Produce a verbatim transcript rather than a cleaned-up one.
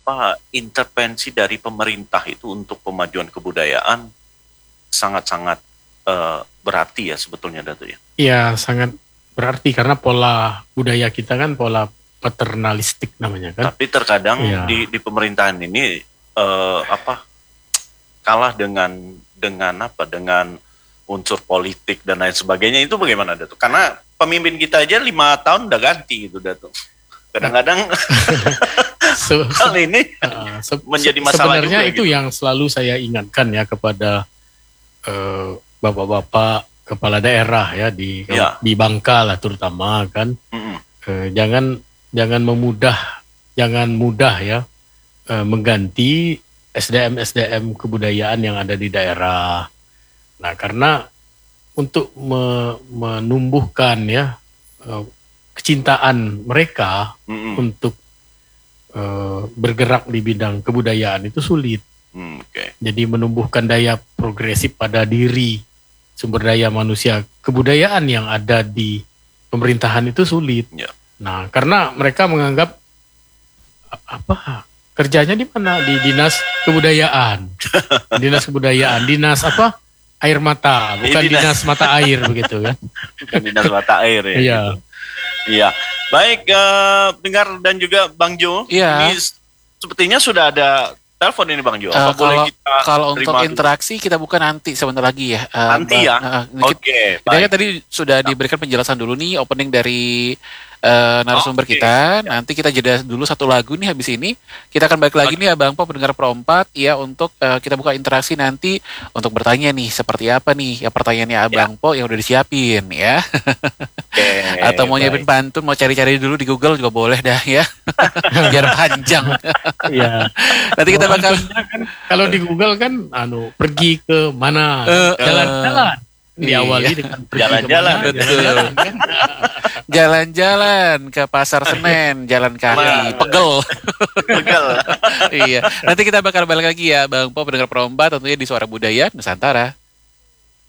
apa intervensi dari pemerintah itu untuk pemajuan kebudayaan sangat-sangat uh, berarti ya sebetulnya Datuk ya. Iya, sangat berarti karena pola budaya kita kan pola paternalistik namanya kan. Tapi terkadang ya. di di pemerintahan ini uh, apa kalah dengan dengan apa dengan unsur politik dan lain sebagainya. Itu bagaimana Datuk? Karena pemimpin kita aja lima tahun udah ganti itu Datuk. Kadang-kadang Se- hal ini uh, se- menjadi masalah sebenarnya juga, itu gitu. yang selalu saya ingatkan ya kepada uh, bapak-bapak kepala daerah ya di Ya. di Bangka lah terutama kan. Mm-mm. Uh, jangan jangan memudah jangan mudah ya uh, mengganti S D M S D M kebudayaan yang ada di daerah. Nah, karena untuk me- menumbuhkan ya uh, kecintaan mereka Mm-mm. untuk uh, bergerak di bidang kebudayaan itu sulit. Mm, Oke. Jadi menumbuhkan daya progresif pada diri, sumber daya manusia kebudayaan yang ada di pemerintahan itu sulit. Ya. Nah, karena mereka menganggap a- apa kerjanya di mana? Di dinas kebudayaan, dinas kebudayaan, dinas apa? Air mata, bukan Ini dinas- dinas mata air begitu kan? Bukan dinas mata air ya. Iya. gitu. Iya. Baik, eh, dengar dan juga Bang Jo. Iya. Ini s- sepertinya sudah ada telepon ini Bang Jo. Eh, Apa boleh kalau kita kalau untuk terima dulu? interaksi kita buka nanti sebentar lagi ya. Eh, Nanti Bang. ya? Eh, eh, Oke, kita, kita baik. kan tadi sudah diberikan penjelasan dulu nih opening dari eh, narasumber Oke. kita. Nanti kita jeda dulu satu lagu nih habis ini. Kita akan balik lagi Oke. nih Abang Po pendengar Pro empat ya untuk eh, kita buka interaksi nanti untuk bertanya nih seperti apa nih ya pertanyaannya Abang Po yang udah disiapin ya. Oke, Atau mau baik. nyiapin pantun mau cari-cari dulu di Google juga boleh dah ya. Biar panjang. Iya. Nanti kita bakal Kalau di Google kan, anu pergi ke mana? Eh, Jalan-jalan. iya. Diawali dengan pergi Jalan-jalan, ke mana? betul. Jalan-jalan, kan? jalan-jalan ke Pasar Senen, jalan kaki, Nah. pegel. Pegel. Iya. Nanti kita bakal balik lagi ya Bang Po pendengar Pro empat tentunya di Suara Budaya Nusantara.